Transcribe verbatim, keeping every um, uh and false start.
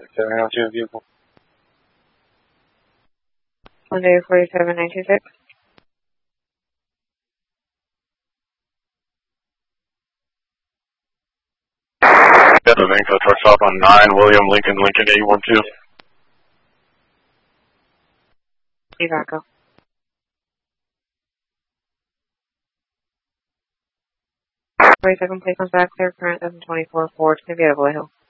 seven oh two vehicle. Monday forty-seven nine two six. Yeah, the Vanco truck stop on nine, William Lincoln, Lincoln eight one two. Evaco. forty-second place comes back, clear current seven twenty-four forward to the Gateway Hill.